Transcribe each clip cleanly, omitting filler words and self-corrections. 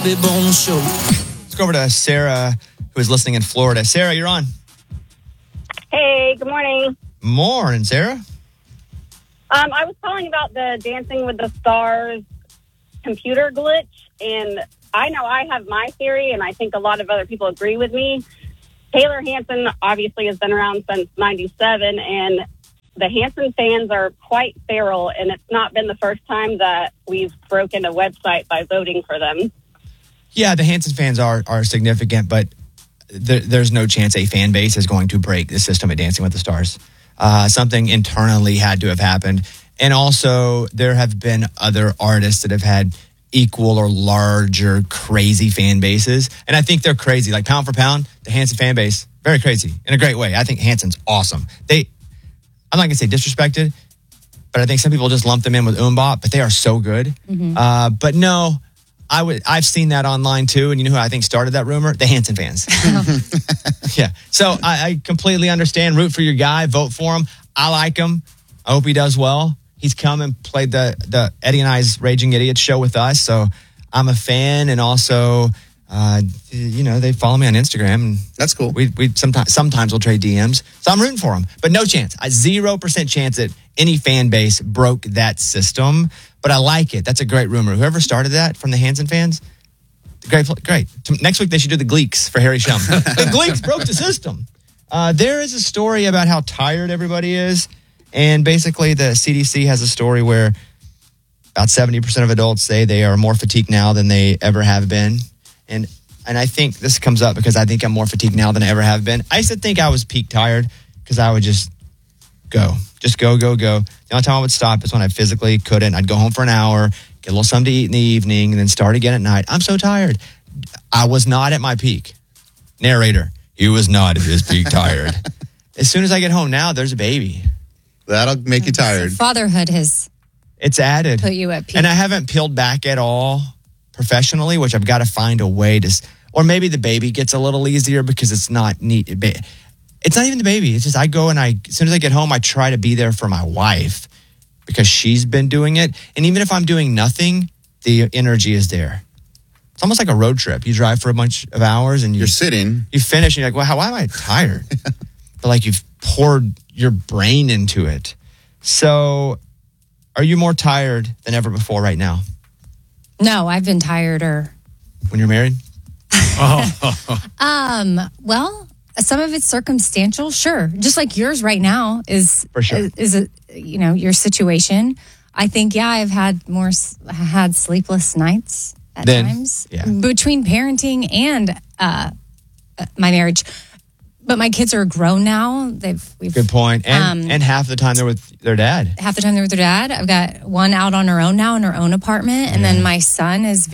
Bobby Bones Show. Let's go over to Sarah, who is listening in Florida. Sarah, you're on. Hey, good morning. Morning, Sarah. I was calling about the Dancing with the Stars computer glitch, and I know I have my theory, and I think a lot of other people agree with me. Taylor Hanson obviously has been around since 97, and the Hanson fans are quite feral, and it's not been the first time that we've broken a website by voting for them. Yeah, the Hanson fans are significant, but there's no chance a fan base is going to break the system at Dancing with the Stars. Something internally had to have happened. And also, there have been other artists that have had equal or larger crazy fan bases. And I think they're crazy. Like pound for pound, the Hanson fan base, very crazy in a great way. I think Hanson's awesome. I'm not going to say disrespected, but I think some people just lump them in with Umbop, but they are so good. Mm-hmm. But no, I've seen that online too. And you know who I think started that rumor? The Hanson fans. Yeah. So I completely understand. Root for your guy. Vote for him. I like him. I hope he does well. He's come and played the Eddie and I's Raging Idiots show with us. So I'm a fan. And also, they follow me on Instagram. And that's cool. We sometimes we'll trade DMs. So I'm rooting for him. But no chance. 0% chance that any fan base broke that system. But I like it. That's a great rumor. Whoever started that from the Hanson fans, great. Next week they should do the Gleeks for Harry Shum. The Gleeks broke the system. There is a story about how tired everybody is. And basically the CDC has a story where about 70% of adults say they are more fatigued now than they ever have been. And I think this comes up because I think I'm more fatigued now than I ever have been. I used to think I was peak tired because I would just go. The only time I would stop is when I physically couldn't. I'd go home for an hour, get a little something to eat in the evening, and then start again at night. I'm so tired. I was not at my peak. Narrator, he was not at his peak tired. As soon as I get home now, there's a baby. That'll make you tired. So fatherhood it's added. Put you at peak. And I haven't peeled back at all professionally, which I've got to find a way to, or maybe the baby gets a little easier because it's not neat. It's not even the baby. It's just I go and as soon as I get home, I try to be there for my wife because she's been doing it. And even if I'm doing nothing, the energy is there. It's almost like a road trip. You drive for a bunch of hours and you're sitting. You finish and you're like, well, why am I tired? But like you've poured your brain into it. So are you more tired than ever before right now? No, I've been tireder. When you're married? Well, some of it's circumstantial, sure. Just like yours right now is for sure. is your situation. I think I've had sleepless nights at times between parenting and my marriage. But my kids are grown now. Good point. And half the time they're with their dad. Half the time they're with their dad. I've got one out on her own now in her own apartment. And then my son is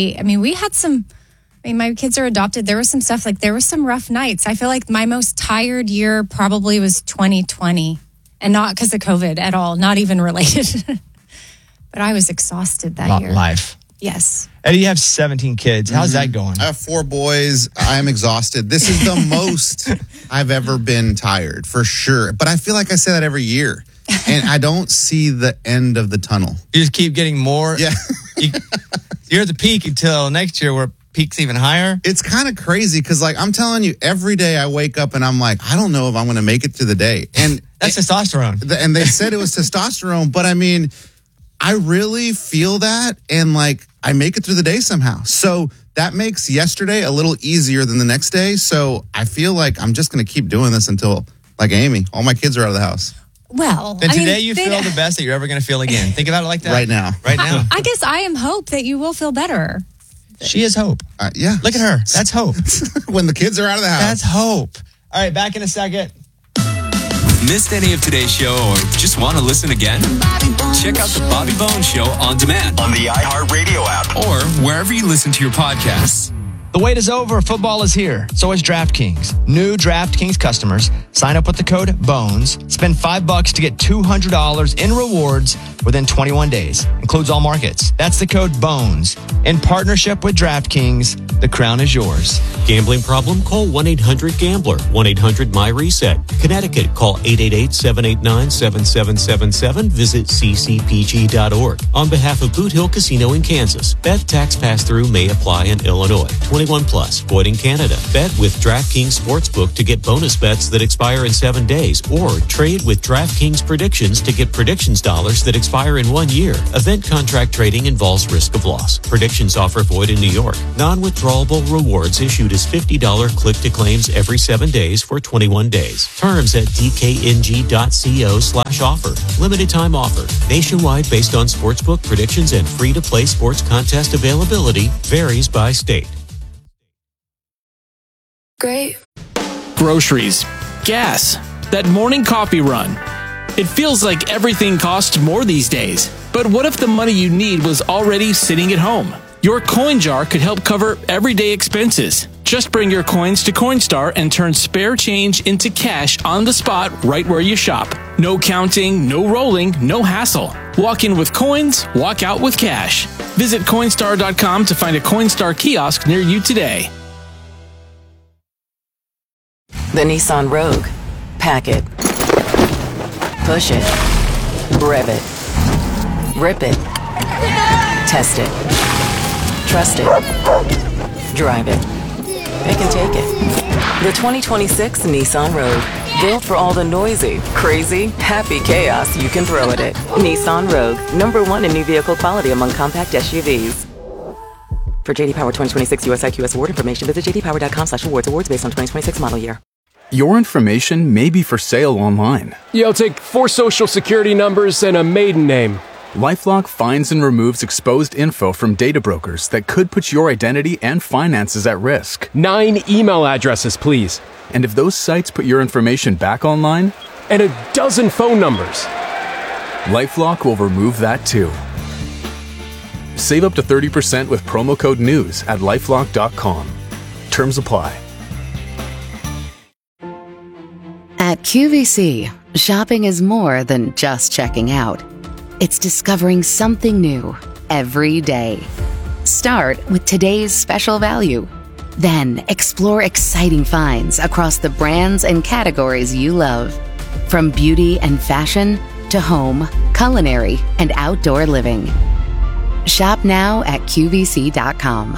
my kids are adopted. There was some stuff, there was some rough nights. I feel like my most tired year probably was 2020. And not because of COVID at all. Not even related. But I was exhausted that year. Life. Yes. Eddie, you have 17 kids. How's that going? I have 4 boys. I am exhausted. This is the most I've ever been tired, for sure. But I feel like I say that every year. And I don't see the end of the tunnel. You just keep getting more. Yeah. You're at the peak until next year where peak's even higher. It's kind of crazy because, I'm telling you, every day I wake up and I'm like, I don't know if I'm going to make it through the day. And that's testosterone. And they said it was testosterone. But, I really feel that. And, I make it through the day somehow. So that makes yesterday a little easier than the next day. So I feel like I'm just going to keep doing this until, like Amy, all my kids are out of the house. Well, then today you feel the best that you're ever going to feel again. Think about it like that. Right now. I guess I am hope that you will feel better. She is hope. Yeah. Look at her. That's hope. When the kids are out of the house. That's hope. All right, back in a second. Missed any of today's show or just want to listen again? Check out the Bobby Bones Show on demand on the iHeartRadio app or wherever you listen to your podcasts. The wait is over. Football is here. So is DraftKings. New DraftKings customers sign up with the code BONES. Spend $5 to get $200 in rewards within 21 days. Includes all markets. That's the code BONES. In partnership with DraftKings, The crown is yours. Gambling problem? Call 1-800-GAMBLER. 1-800-MY-RESET. Connecticut, call 888-789-7777. Visit ccpg.org. On behalf of Boot Hill Casino in Kansas, bet tax pass-through may apply in Illinois. 21 plus, void in Canada. Bet with DraftKings Sportsbook to get bonus bets that expire in 7 days, or trade with DraftKings Predictions to get predictions dollars that expire in 1 year. Event contract trading involves risk of loss. Predictions offer void in New York. Non-withdrawable rewards issued as $50 click-to-claims every 7 days for 21 days. Terms at dkng.co/offer. Limited time offer. Nationwide based on sportsbook predictions and free-to-play sports contest availability. Varies by state. Great. Groceries. Gas. That morning coffee run. It feels like everything costs more these days. But what if the money you need was already sitting at home? Your coin jar could help cover everyday expenses. Just bring your coins to Coinstar and turn spare change into cash on the spot right where you shop. No counting, no rolling, no hassle. Walk in with coins, walk out with cash. Visit Coinstar.com to find a Coinstar kiosk near you today. The Nissan Rogue. Pack it. Push it. Rev it. Rip it. Test it. Trust it. Drive it. Pick and take it. The 2026 Nissan Rogue. Built for all the noisy, crazy, happy chaos you can throw at it. Nissan Rogue. #1 in new vehicle quality among compact SUVs. For JD Power 2026 US IQS award information, visit jdpower.com/awards. Awards based on 2026 model year. Your information may be for sale online. Yeah, I'll take 4 social security numbers and a maiden name. LifeLock finds and removes exposed info from data brokers that could put your identity and finances at risk. 9 email addresses, please. And if those sites put your information back online? And a dozen phone numbers. LifeLock will remove that too. Save up to 30% with promo code NEWS at LifeLock.com. Terms apply. At QVC, shopping is more than just checking out. It's discovering something new every day. Start with today's special value. Then explore exciting finds across the brands and categories you love. From beauty and fashion to home, culinary, and outdoor living. Shop now at QVC.com.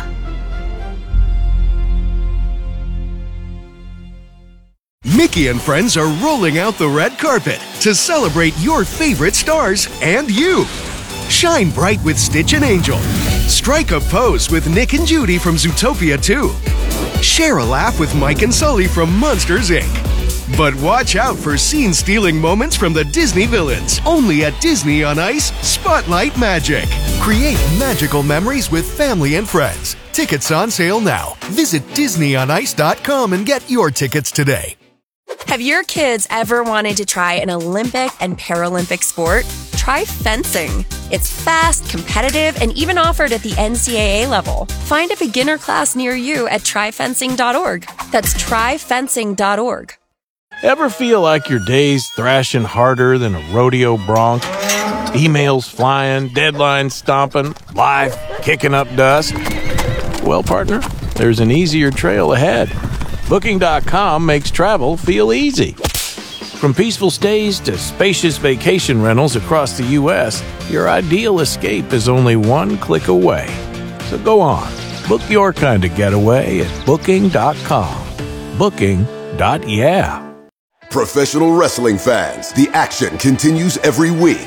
Mickey and friends are rolling out the red carpet to celebrate your favorite stars and you. Shine bright with Stitch and Angel. Strike a pose with Nick and Judy from Zootopia 2. Share a laugh with Mike and Sully from Monsters, Inc. But watch out for scene-stealing moments from the Disney villains. Only at Disney on Ice, Spotlight Magic. Create magical memories with family and friends. Tickets on sale now. Visit DisneyOnIce.com and get your tickets today. Have your kids ever wanted to try an Olympic and Paralympic sport? Try fencing. It's fast, competitive, and even offered at the NCAA level. Find a beginner class near you at tryfencing.org. That's tryfencing.org. Ever feel like your day's thrashing harder than a rodeo bronc? Emails flying, deadlines stomping, life kicking up dust? Well, partner, there's an easier trail ahead. Booking.com makes travel feel easy. From peaceful stays to spacious vacation rentals across the U.S., your ideal escape is only one click away. So go on, book your kind of getaway at Booking.com. Booking.yeah. Professional wrestling fans, the action continues every week.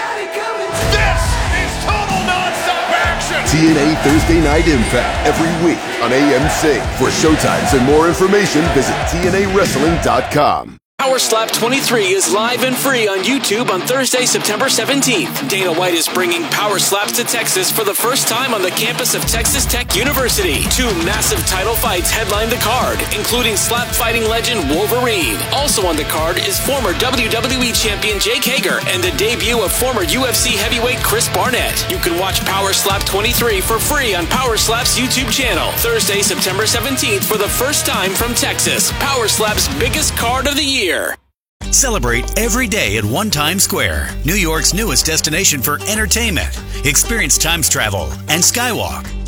TNA Thursday Night Impact every week on AMC. For showtimes and more information, visit TNAWrestling.com. Power Slap 23 is live and free on YouTube on Thursday, September 17th. Dana White is bringing Power Slaps to Texas for the first time on the campus of Texas Tech University. 2 massive title fights headline the card, including slap fighting legend Wolverine. Also on the card is former WWE champion Jake Hager and the debut of former UFC heavyweight Chris Barnett. You can watch Power Slap 23 for free on Power Slap's YouTube channel. Thursday, September 17th for the first time from Texas. Power Slap's biggest card of the year. Celebrate every day at One Times Square, New York's newest destination for entertainment. Experience Times travel and Skywalk.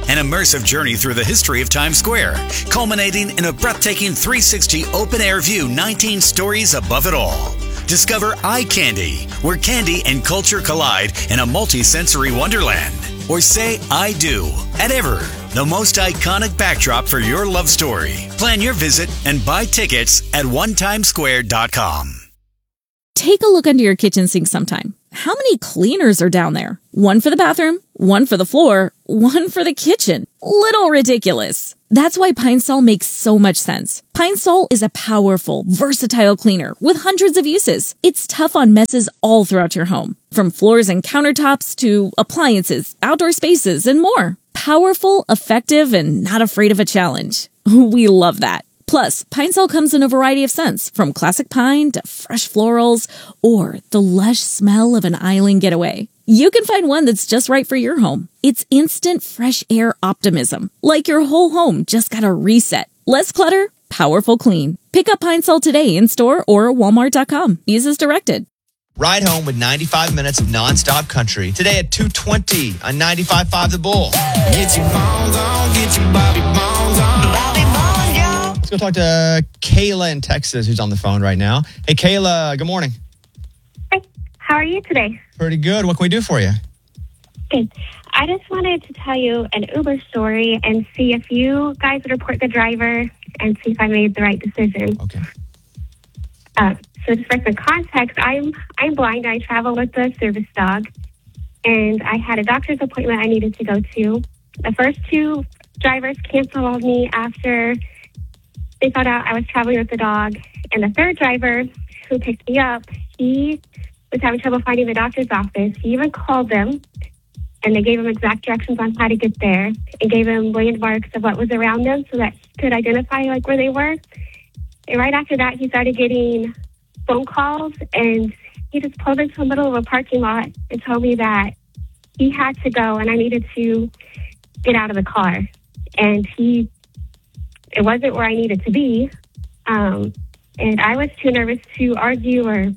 an immersive journey through the history of Times Square, culminating in a breathtaking 360 open-air view 19 stories above it all. Discover Eye Candy, where candy and culture collide in a multi-sensory wonderland. Or say I do at Ever, the most iconic backdrop for your love story. Plan your visit and buy tickets at onetimesquare.com. Take a look under your kitchen sink sometime. How many cleaners are down there? One for the bathroom, one for the floor, one for the kitchen. Little ridiculous. That's why Pine Sol makes so much sense. Pine Sol is a powerful, versatile cleaner with hundreds of uses. It's tough on messes all throughout your home, from floors and countertops to appliances, outdoor spaces, and more. Powerful, effective, and not afraid of a challenge. We love that. Plus, Pine Sol comes in a variety of scents, from classic pine to fresh florals or the lush smell of an island getaway. You can find one that's just right for your home. It's instant fresh air optimism, like your whole home just got a reset. Less clutter, powerful clean. Pick up Pine Sol today in store or walmart.com. Use as directed. Ride home with 95 minutes of nonstop country. Today at 2:20 on 95.5 The Bull. Get your bones on, get your Bobby bones on. Bobby bones, yo. Let's go talk to Kayla in Texas, who's on the phone right now. Hey, Kayla, good morning. Hi, how are you today? Pretty good. What can we do for you? Good. I just wanted to tell you an Uber story and see if you guys would report the driver and see if I made the right decision. Okay. So just for some context, I'm blind. I travel with a service dog, and I had a doctor's appointment I needed to go to. The first two drivers canceled on me after they found out I was traveling with the dog, and the third driver who picked me up, he was having trouble finding the doctor's office. He even called them, and they gave him exact directions on how to get there and gave him landmarks of what was around them so that he could identify like where they were. And right after that, he started getting phone calls, and he just pulled into the middle of a parking lot and told me that he had to go and I needed to get out of the car. And it wasn't where I needed to be. And I was too nervous to argue or,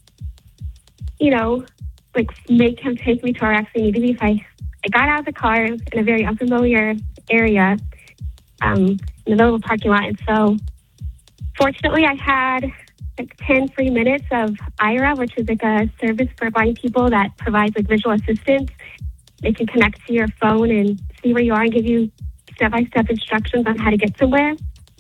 make him take me to where I actually needed to be. So I got out of the car in a very unfamiliar area in the middle of a parking lot. And so fortunately, I had 10 free minutes of Aira, which is like a service for blind people that provides visual assistance. They can connect to your phone and see where you are and give you step-by-step instructions on how to get somewhere.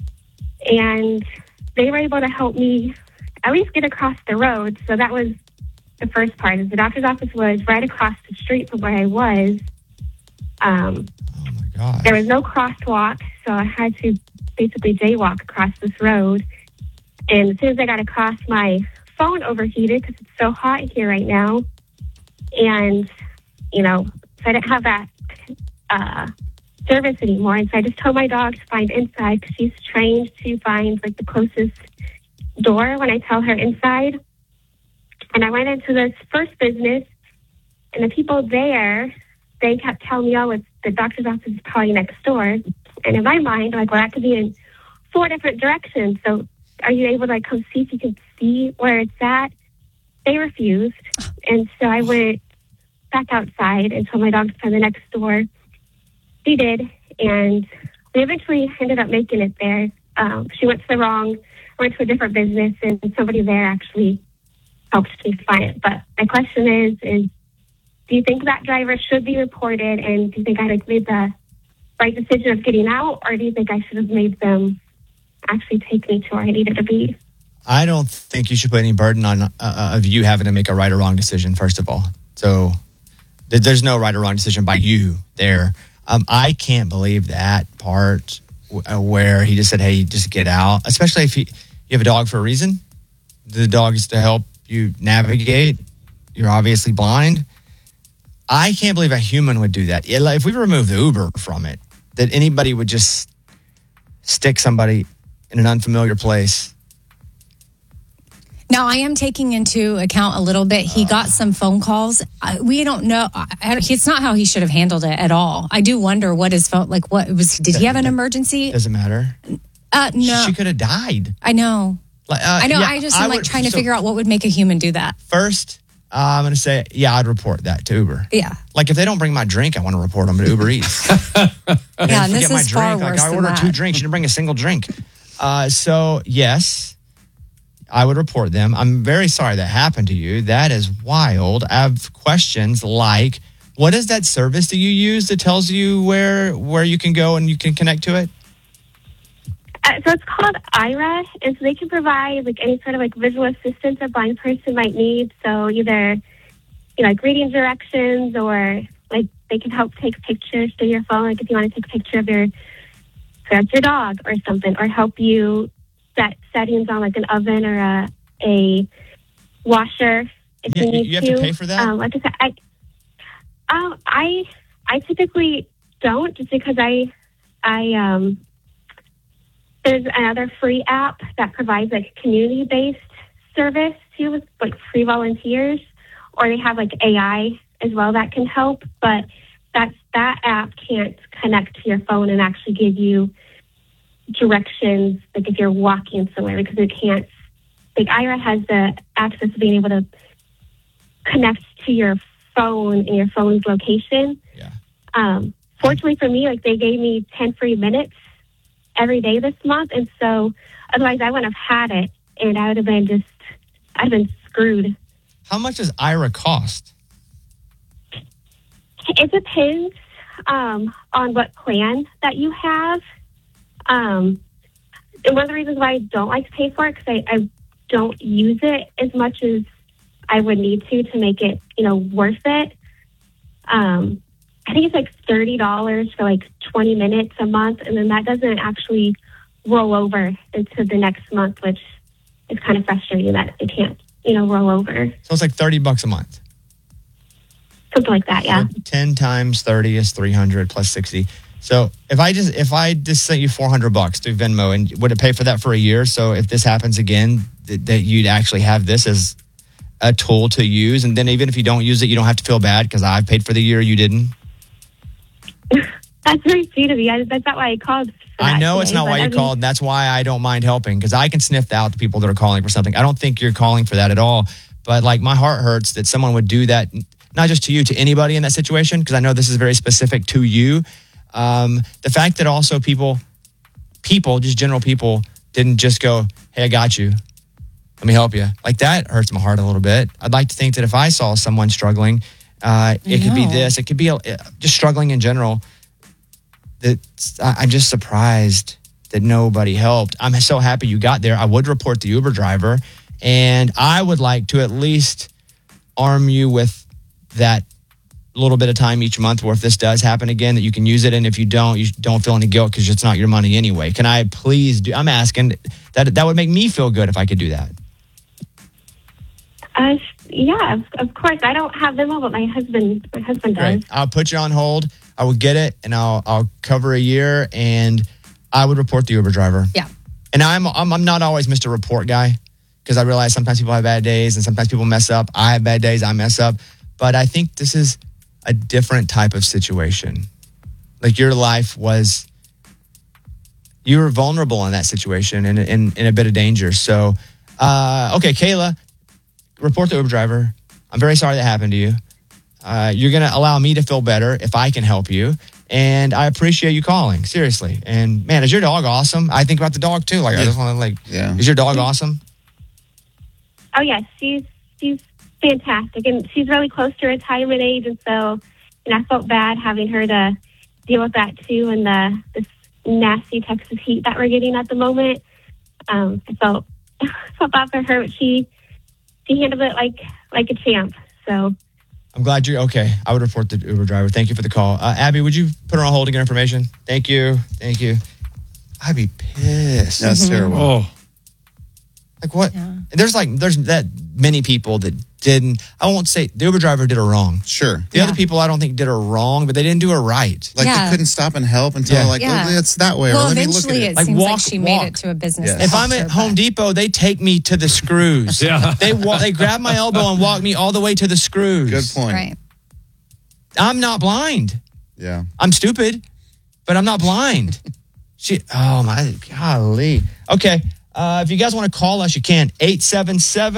And they were able to help me at least get across the road. So that was the first part. The doctor's office was right across the street from where I was. Oh my God. There was no crosswalk, so I had to basically jaywalk across this road. And as soon as I got across, my phone overheated because it's so hot here right now. And, so I didn't have that service anymore. And so I just told my dog to find inside because she's trained to find the closest door when I tell her inside. And I went into this first business, and the people there, they kept telling me, the doctor's office is probably next door. And in my mind, that could be in 4 different directions. So are you able to come see if you can see where it's at? They refused. And so I went back outside and told my dog to find the next door. She did. And we eventually ended up making it there. She went to a different business, and somebody there actually helped me find it. But my question is do you think that driver should be reported? And do you think I had made the right decision of getting out? Or do you think I should have made them actually take me to where I needed to be? I don't think you should put any burden on of you having to make a right or wrong decision, first of all. So there's no right or wrong decision by you there. I can't believe that part where he just said, hey, just get out, especially if you have a dog for a reason. The dog is to help you navigate. You're obviously blind. I can't believe a human would do that. If we remove the Uber from it, that anybody would just stick somebody in an unfamiliar place. Now, I am taking into account a little bit. He got some phone calls. We don't know. It's not how he should have handled it at all. I do wonder what his phone, did he have an emergency? Doesn't matter. No. She could have died. I know. I know. Yeah, I just am trying to figure out what would make a human do that. First, I'm going to say, yeah, I'd report that to Uber. Yeah. Like if they don't bring my drink, I want to report them to Uber Eats. Yeah, and this is far worse I than ordered that. 2 drinks. You didn't bring a single drink. So yes, I would report them. I'm very sorry that happened to you. That is wild. I have questions like, what is that service that you use that tells you where you can go and you can connect to it? So it's called Aira, and so they can provide like any sort of like visual assistance a blind person might need. So either like reading directions, or like they can help take pictures through your phone. Like if you want to take a picture of your dog or something, or help you set settings on like an oven or a washer if you need to. You have to pay for that? Like I said, I typically don't, just because I there's another free app that provides like community-based service too, with like free volunteers, or they have like AI as well that can help. But that app can't connect to your phone and actually give you directions, like if you're walking somewhere, because it can't. Like Aira has the access to being able to connect to your phone and your phone's location. Yeah. Fortunately for me, like they gave me 10 free minutes every day this month, and so otherwise I wouldn't have had it, and I'd have been screwed. How much does Aira cost? It depends on what plan that you have. And one of the reasons why I don't like to pay for it, because I don't use it as much as I would need to make it, worth it. I think it's like $30 for like 20 minutes a month, and then that doesn't actually roll over into the next month, which is kind of frustrating that it can't, roll over. So it's like $30 a month. Something like that, yeah. So 10 times 30 is 300 plus 60. So if I just sent you $400 through Venmo, and would it pay for that for a year? So if this happens again, that you'd actually have this as a tool to use, and then even if you don't use it, you don't have to feel bad because I paid for the year, you didn't. That's very sweet of you. That's not why I called. I know it's not why you called. That's why I don't mind helping, because I can sniff out the people that are calling for something. I don't think you're calling for that at all. But like my heart hurts that someone would do that, not just to you, to anybody in that situation, because I know this is very specific to you. The fact that also people, just general people, didn't just go, hey, I got you. Let me help you. Like that hurts my heart a little bit. I'd like to think that if I saw someone struggling, it could be this. It could be just struggling in general. I'm just surprised that nobody helped. I'm so happy you got there. I would report the Uber driver, and I would like to at least arm you with that little bit of time each month where if this does happen again, that you can use it. And if you don't feel any guilt because it's not your money anyway. Can I please do? I'm asking that would make me feel good if I could do that. Yeah, of course. I don't have Venmo, but my husband does. Great. I'll put you on hold. I will get it, and I'll cover a year, and I would report the Uber driver. Yeah. And I'm not always Mr. Report guy, because I realize sometimes people have bad days and sometimes people mess up. I have bad days. I mess up. But I think this is a different type of situation. Like your life you were vulnerable in that situation and in a bit of danger. So, okay, Kayla, report the Uber driver. I'm very sorry that happened to you. You're going to allow me to feel better if I can help you. And I appreciate you calling, seriously. And man, is your dog awesome? I think about the dog too. Like, I just want to is your dog awesome? Oh yes, she's fantastic, and she's really close to retirement age, and so I felt bad having her to deal with that too, and this nasty Texas heat that we're getting at the moment. I felt bad for her, but she handled it like a champ. So I'm glad you're okay. I would report the Uber driver. Thank you for the call. Abby, would you put her on hold to get information? Thank you. I'd be pissed. That's terrible. Oh. Like what? Yeah. There's that many people that didn't. I won't say the Uber driver did her wrong. Sure. The other people I don't think did her wrong, but they didn't do her right. Like they couldn't stop and help until it's that way. Well, or let me look eventually at it seems like she made it to a business. Yes. If I'm at Home Depot, they take me to the screws. They grab my elbow and walk me all the way to the screws. Good point. Right. I'm not blind. Yeah. I'm stupid, but I'm not blind. Oh my golly. Okay. If you guys want to call us, you can. 877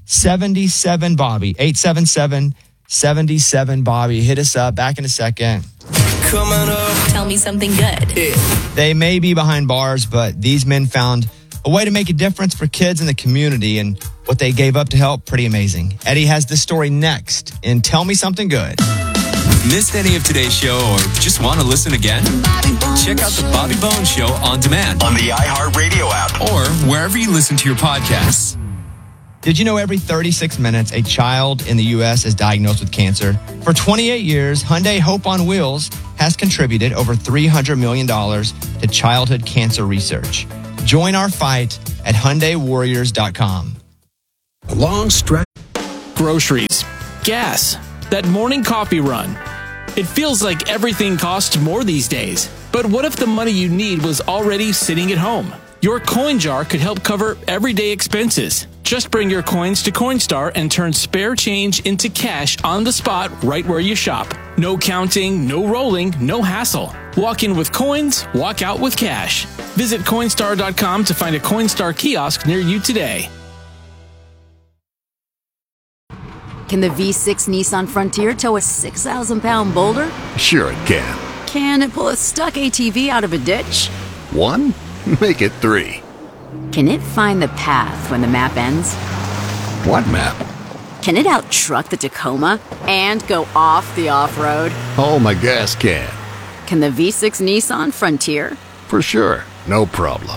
77-BOBBY. 877-77-BOBBY. Hit us up. Back in a second. Coming up. Tell me something good. They may be behind bars, but these men found a way to make a difference for kids in the community, and what they gave up to help, pretty amazing. Eddie has the story next in Tell Me Something Good. Missed any of today's show or just want to listen again? Check out the Bobby Bones Show on demand on the iHeartRadio app or wherever you listen to your podcasts. Did you know every 36 minutes, a child in the U.S. is diagnosed with cancer? For 28 years, Hyundai Hope on Wheels has contributed over $300 million to childhood cancer research. Join our fight at HyundaiWarriors.com. A long stretch. Groceries, gas, that morning coffee run. It feels like everything costs more these days. But what if the money you need was already sitting at home? Your coin jar could help cover everyday expenses. Just bring your coins to Coinstar and turn spare change into cash on the spot right where you shop. No counting, no rolling, no hassle. Walk in with coins, walk out with cash. Visit Coinstar.com to find a Coinstar kiosk near you today. Can the V6 Nissan Frontier tow a 6,000-pound boulder? Sure it can. Can it pull a stuck ATV out of a ditch? 1? Make it 3. Can it find the path when the map ends? What map? Can it out-truck the Tacoma and go off the off-road? Oh, my gas can. Can the V6 Nissan Frontier? For sure. No problem.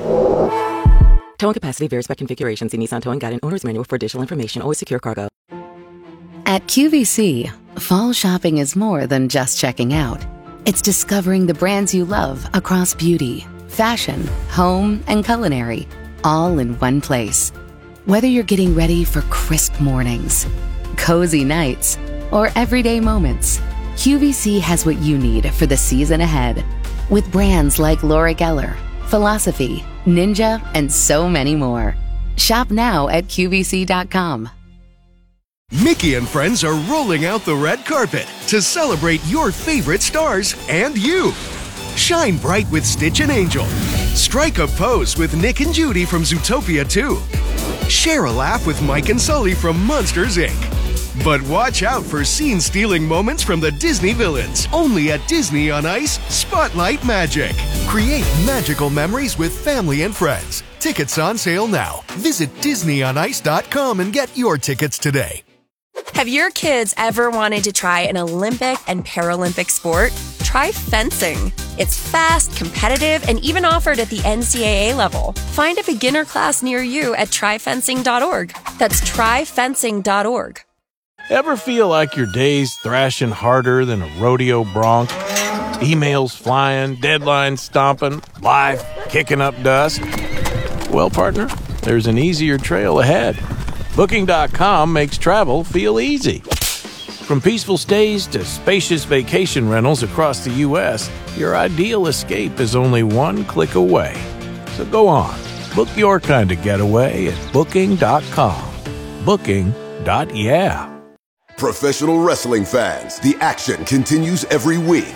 Towing capacity varies by configuration. See Nissan Towing Guide and Owner's Manual for additional information. Always secure cargo. At QVC, fall shopping is more than just checking out. It's discovering the brands you love across beauty, fashion, home, and culinary, all in one place. Whether you're getting ready for crisp mornings, cozy nights, or everyday moments, QVC has what you need for the season ahead. With brands like Laura Geller, Philosophy, Ninja, and so many more. Shop now at QVC.com. Mickey and friends are rolling out the red carpet to celebrate your favorite stars and you. Shine bright with Stitch and Angel. Strike a pose with Nick and Judy from Zootopia 2. Share a laugh with Mike and Sully from Monsters, Inc. But watch out for scene-stealing moments from the Disney villains. Only at Disney on Ice Spotlight Magic. Create magical memories with family and friends. Tickets on sale now. Visit DisneyOnIce.com and get your tickets today. Have your kids ever wanted to try an Olympic and Paralympic sport? Try fencing. It's fast, competitive, and even offered at the NCAA level. Find a beginner class near you at tryfencing.org. That's tryfencing.org. Ever feel like your day's thrashing harder than a rodeo bronc? Emails flying, deadlines stomping, life kicking up dust? Well, partner, there's an easier trail ahead. Booking.com makes travel feel easy. From peaceful stays to spacious vacation rentals across the U.S., your ideal escape is only one click away. So go on, book your kind of getaway at Booking.com. Booking.yeah. Professional wrestling fans, the action continues every week.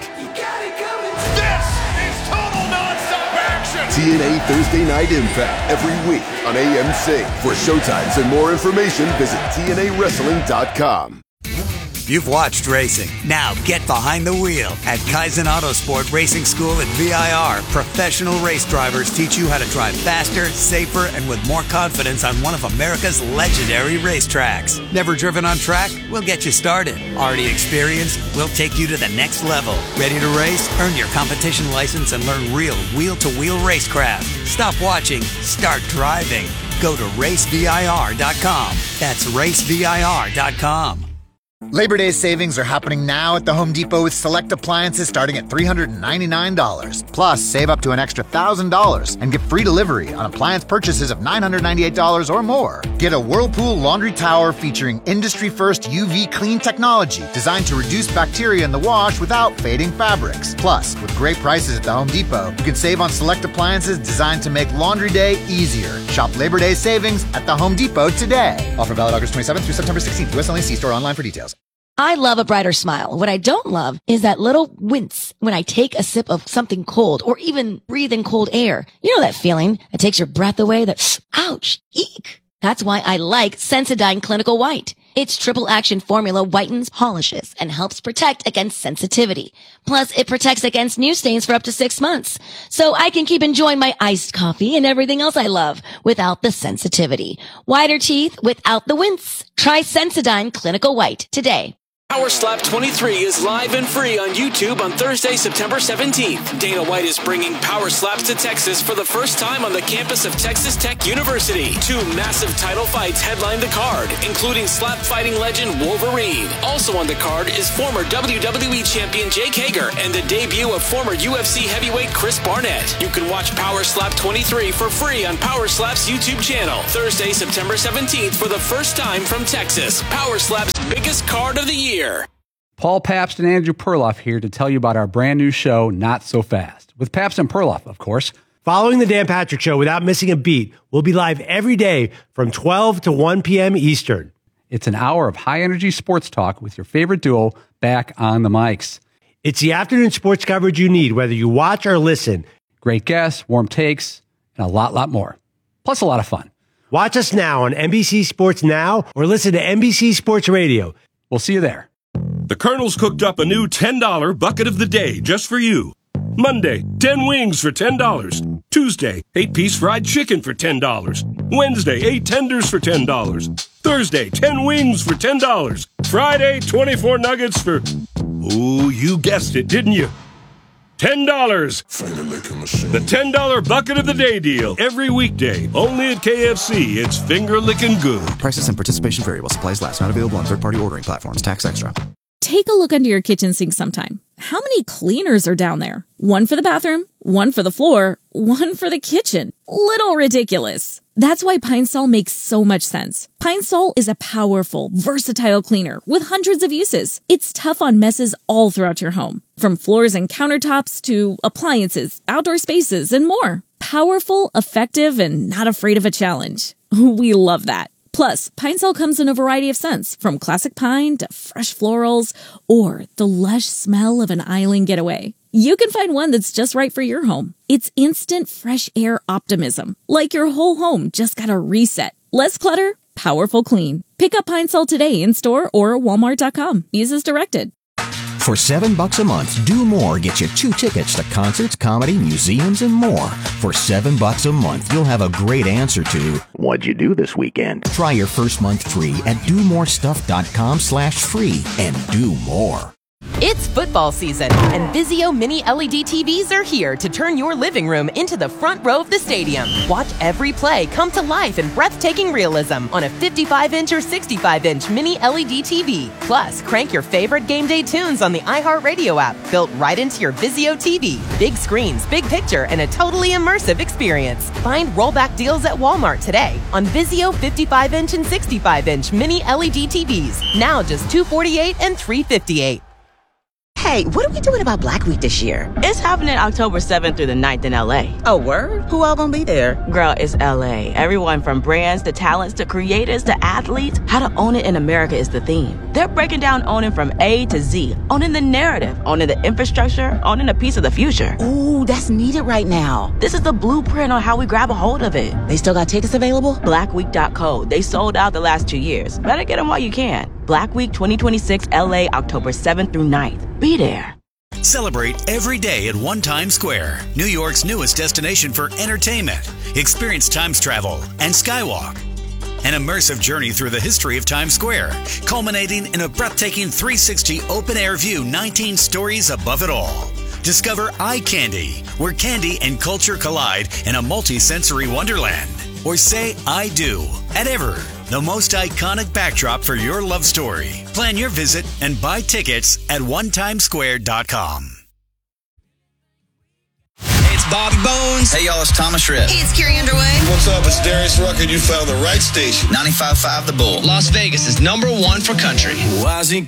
TNA Thursday Night Impact every week on AMC. For showtimes and more information, visit TNAWrestling.com. You've watched racing. Now get behind the wheel. At Kaizen Autosport Racing School at VIR, professional race drivers teach you how to drive faster, safer, and with more confidence on one of America's legendary racetracks. Never driven on track? We'll get you started. Already experienced? We'll take you to the next level. Ready to race? Earn your competition license and learn real wheel-to-wheel racecraft. Stop watching. Start driving. Go to racevir.com. That's racevir.com. Labor Day savings are happening now at the Home Depot with select appliances starting at $399. Plus, save up to an extra $1,000 and get free delivery on appliance purchases of $998 or more. Get a Whirlpool laundry tower featuring industry-first UV clean technology designed to reduce bacteria in the wash without fading fabrics. Plus, with great prices at the Home Depot, you can save on select appliances designed to make laundry day easier. Shop Labor Day savings at the Home Depot today. Offer valid August 27th through September 16th. US only. See store online for details. I love a brighter smile. What I don't love is that little wince when I take a sip of something cold or even breathe in cold air. You know that feeling that takes your breath away, that ouch, eek. That's why I like Sensodyne Clinical White. Its triple action formula whitens, polishes, and helps protect against sensitivity. Plus, it protects against new stains for up to 6 months. So I can keep enjoying my iced coffee and everything else I love without the sensitivity. Whiter teeth without the wince. Try Sensodyne Clinical White today. Power Slap 23 is live and free on YouTube on Thursday, September 17th. Dana White is bringing Power Slaps to Texas for the first time on the campus of Texas Tech University. 2 massive title fights headline the card, including slap fighting legend Wolverine. Also on the card is former WWE champion Jake Hager and the debut of former UFC heavyweight Chris Barnett. You can watch Power Slap 23 for free on Power Slap's YouTube channel. Thursday, September 17th for the first time from Texas. Power Slap's biggest card of the year. Paul Pabst and Andrew Perloff here to tell you about our brand new show, Not So Fast, with Pabst and Perloff, of course. Following the Dan Patrick Show without missing a beat, we'll be live every day from 12 to 1 p.m. Eastern. It's an hour of high-energy sports talk with your favorite duo back on the mics. It's the afternoon sports coverage you need, whether you watch or listen. Great guests, warm takes, and a lot more. Plus a lot of fun. Watch us now on NBC Sports Now or listen to NBC Sports Radio. We'll see you there. The Colonel's cooked up a new $10 bucket of the day just for you. Monday, 10 wings for $10. Tuesday, 8-piece fried chicken for $10. Wednesday, 8 tenders for $10. Thursday, 10 wings for $10. Friday, 24 nuggets for... Ooh, you guessed it, didn't you? $10. The $10 bucket of the day deal. Every weekday, only at KFC. It's finger-licking good. Prices and participation variable. Supplies last. Not available on third-party ordering platforms. Tax extra. Take a look under your kitchen sink sometime. How many cleaners are down there? One for the bathroom, one for the floor, one for the kitchen. Little ridiculous. That's why Pine Sol makes so much sense. Pine Sol is a powerful, versatile cleaner with hundreds of uses. It's tough on messes all throughout your home, from floors and countertops to appliances, outdoor spaces, and more. Powerful, effective, and not afraid of a challenge. We love that. Plus, Pine Sol comes in a variety of scents, from classic pine to fresh florals, or the lush smell of an island getaway. You can find one that's just right for your home. It's instant fresh air optimism, like your whole home just got a reset. Less clutter, powerful clean. Pick up Pine Sol today in store or Walmart.com. Use as directed. For $7 a month, Do More gets you 2 tickets to concerts, comedy, museums, and more. For $7 a month, you'll have a great answer to, what'd you do this weekend? Try your first month free at domorestuff.com/free and do more. It's football season, and Vizio Mini LED TVs are here to turn your living room into the front row of the stadium. Watch every play come to life in breathtaking realism on a 55-inch or 65-inch Mini LED TV. Plus, crank your favorite game day tunes on the iHeartRadio app, built right into your Vizio TV. Big screens, big picture, and a totally immersive experience. Find rollback deals at Walmart today on Vizio 55-inch and 65-inch Mini LED TVs. Now just $248 and $358. Hey, what are we doing about Black Week this year? It's happening October 7th through the 9th in LA. Oh, word? Who all gonna be there? Girl, it's LA. Everyone from brands to talents to creators to athletes. How to own it in America is the theme. They're breaking down owning from A to Z. Owning the narrative, owning the infrastructure, owning a piece of the future. Ooh, that's needed right now. This is the blueprint on how we grab a hold of it. They still got tickets available? Blackweek.co. They sold out the last 2 years. Better get them while you can. Black Week 2026 LA, October 7th through 9th. Be there. Celebrate every day at One Times Square, New York's newest destination for entertainment. Experience Times Travel and Skywalk. An immersive journey through the history of Times Square, culminating in a breathtaking 360 open-air view 19 stories above it all. Discover Eye Candy, where candy and culture collide in a multi-sensory wonderland. Or say I do at Ever, the most iconic backdrop for your love story. Plan your visit and buy tickets at onetimesquare.com. Hey, it's Bobby Bones. Hey, y'all, it's Thomas Rhett. Hey, it's Carrie Underwood. What's up? It's Darius Rucker. You found the right station. 95.5 The Bull. Las Vegas is #1 for country. Why's he